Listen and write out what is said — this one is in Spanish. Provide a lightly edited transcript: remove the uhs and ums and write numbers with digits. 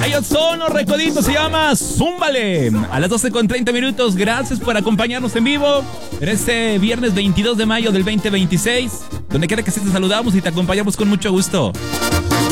Ellos son los Recoditos, se llama Zúmbale. A las 12:30. Gracias por acompañarnos en vivo en este viernes 22 de mayo del 2026. Donde quiera que estés, te saludamos y te acompañamos con mucho gusto.